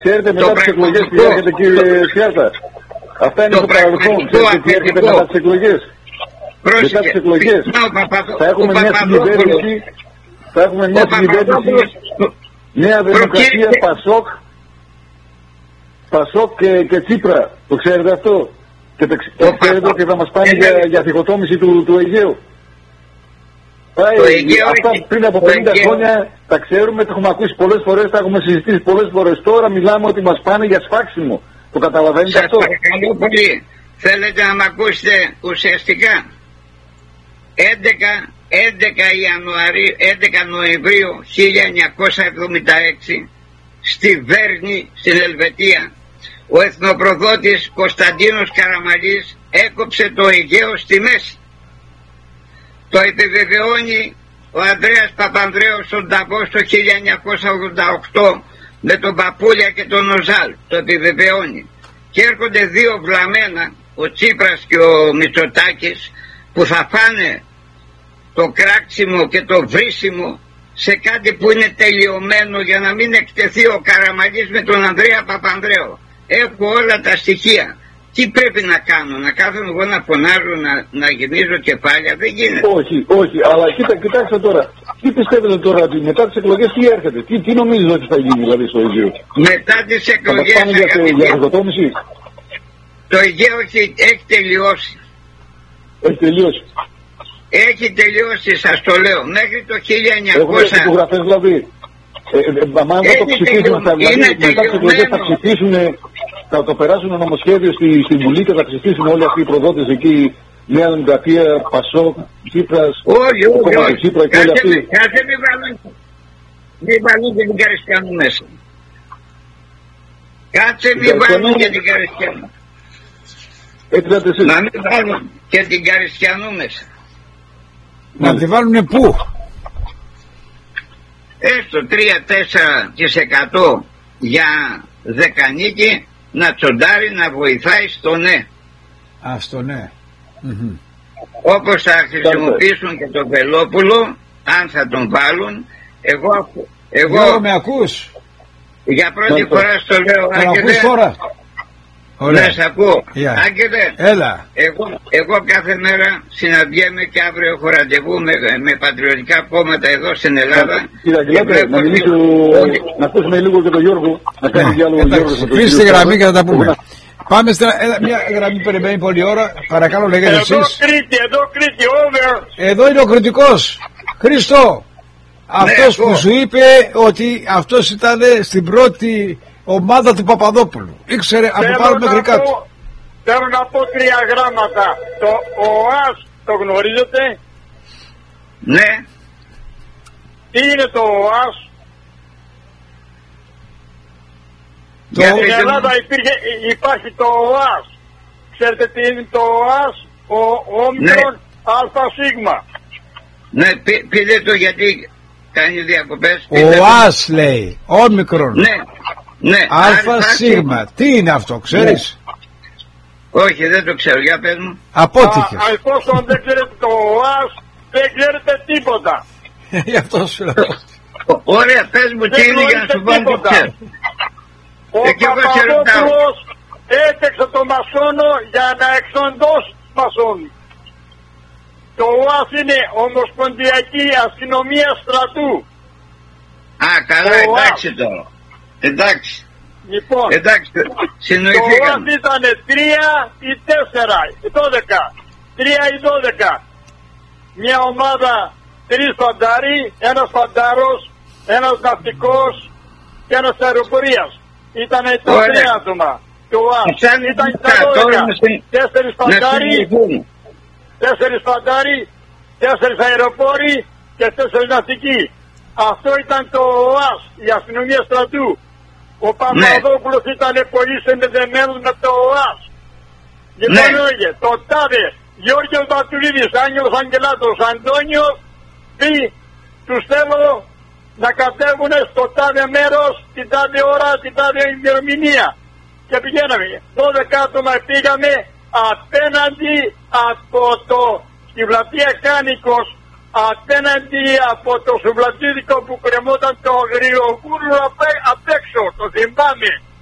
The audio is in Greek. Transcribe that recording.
Ξέρετε μετά τις εκλογές τι έρχεται, κύριε Σιάτα? Αυτά είναι το παρελθόν. Ξέρετε τι έρχεται μετά τις εκλογές? Μετά τις εκλογές θα έχουμε μια συγκυβέρνηση, Νέα Δημοκρατία, Πασόκ και Τσίπρα. Το ξέρετε αυτό? Και το ξέρετε ότι θα μας πάνε για διχοτόμηση του Αιγαίου. Αυτά πριν από 50 χρόνια τα ξέρουμε, τα έχουμε ακούσει πολλές φορές, τα έχουμε συζητήσει πολλές φορές. Τώρα μιλάμε ότι μας πάνε για σφάξιμο. Το καταλαβαίνετε αυτό? Σας παρακαλώ πολύ. Θέλετε να μ' ακούσετε ουσιαστικά? 11 Νοεμβρίου 1976 στη Βέρνη, στην Ελβετία, ο εθνοπροδότης Κωνσταντίνος Καραμαλής έκοψε το Αιγαίο στη μέση. Το επιβεβαιώνει ο Ανδρέας Παπανδρέος στον Ταβό το 1988 με τον Παπούλια και τον Οζάλ. Το επιβεβαιώνει. Και έρχονται δύο βλαμμένα, ο Τσίπρας και ο Μητσοτάκης, που θα φάνε το κράξιμο και το βρίσιμο σε κάτι που είναι τελειωμένο, για να μην εκτεθεί ο Καραμαλής με τον Ανδρέα Παπανδρέο. Έχω όλα τα στοιχεία. Τι πρέπει να κάνω? Να κάθομαι εγώ να φωνάζω, να γεμίζω κεφάλια? Δεν γίνεται. Όχι, αλλά κοιτάξτε τώρα. Τι πιστεύετε τώρα ότι μετά τις εκλογές τι έρχεται? Τι νομίζετε ότι θα γίνει δηλαδή στο Αιγαίο? Μετά τις εκλογές θα πάνε για διχοτόμηση? Το Αιγαίο έχει τελειώσει. Έχει τελειώσει. Έχει τελειώσει, σας το λέω. Μέχρι το 1900... Έχουμε φωτογραφίες δηλαδή. Αν δεν το ψηφίσουν, μετά τις εκλογές θα ψηφίσουν, θα το περάσουν νομοσχέδιο στη Βουλή και θα ψηφίσουν όλοι αυτοί οι προδότες εκεί, Νέα Δημοκρατία, Πασόκ, Τσίπρας, όχι. Τσίπρα και όλοι αυτοί. Κάτσε μην βάλουν και την Καριστιανού μέσα. Κάτσε μην βάλουν και την Καριστιανού. Να μην βάλουν και την Καριστιανού μέσα. Να τη βάλουνε πού? Έστω 3-4% για δεκανίκη, να τσοντάρει, να βοηθάει στο ναι. Στο ναι. Όπως θα χρησιμοποιήσουν και τον Βελόπουλο, αν θα τον βάλουν. Εγώ με ακούς? Για πρώτη φορά στο λέω. Τον ακούς τώρα? Ναι, σ' ακούω. Άγγελε, έλα. Εγώ κάθε μέρα συναντιέμαι και αύριο έχω ραντεβού με πατριωτικά κόμματα εδώ στην Ελλάδα. Κύριε Αγγελάτε, να ακούσουμε λίγο και τον Γιώργο. Να κάνει διάλογο ο Γιώργος. Κλείστε γραμμή και θα τα πούμε. Πάμε μια γραμμή περιμένει πολλή ώρα. Παρακαλώ, λέγατε εσείς. Εδώ Κρήτη, over. Εδώ είναι ο κριτικός. Χρήστο, αυτός που σου είπε ότι αυτός ήταν στην πρώτη ομάδα του Παπαδόπουλου. Ήξερε από πάνω μέχρι κάτω. Θέλω να πω 3 γράμματα. Το ΟΑΣ το γνωρίζετε? Ναι. Τι είναι το ΟΑΣ? Στην Ελλάδα υπάρχει το ΟΑΣ. Ξέρετε τι είναι το ΟΑΣ? Ο όμικρον ΑΣ. Ναι, πείτε το γιατί κάνει διακοπές. Ο ΟΑΣ λέει, όμικρον. Ναι, ΑΣ. Τι είναι αυτό, ξέρεις? Όχι, δεν το ξέρω, για πες μου. Απότυχες. Εφόσον δεν ξέρετε το ΟΑΣ, δεν ξέρετε τίποτα. Γι' αυτό σου λέω. Ωραία, πες μου τι είναι για να σου πω αν το ξέρω. Ο Παπαδόπουλος έπαιξε το μασόνο για να εξοντώσει τους μασόνους. Το ΟΑΣ είναι Ομοσπονδιακή Αστυνομία Στρατού. Καλά, εντάξει τώρα. Εντάξει. Λοιπόν, συνοηθήκαμε. Το ΟΑΣ ήταν 3 ή 4 ή 12. 3 ή 12. Μια ομάδα 3 φαντάροι, ένας φαντάρος, ένας ναυτικός και ένας αεροπορίας. Ήταν τα 3 άτομα. Το ΟΑΣ ήταν τα 12. 4 φαντάροι, 4 φαντάροι, 4 αεροπόροι και 4 ναυτικοί. Αυτό ήταν το ΟΑΣ, η αστυνομία στρατού. Ο Παπαδόπουλος ήταν πολύ συνδεδεμένος με το ΟΑΣ. Λοιπόν, το τάδε Γιώργος Μπατουλίδης, Άγγελος Αγγελάτος, Αντώνιος, πει, τους θέλω να κατέβουν στο τάδε μέρος, την τάδε ώρα, την τάδε ημερομηνία. Και πηγαίναμε, 12 άτομα πήγαμε απέναντι από τη πλατεία Κάνικος απέναντι από το σουβλατζίδικο που κρεμόταν το αγριογούρλο απ' έξω, το θυμάμαι.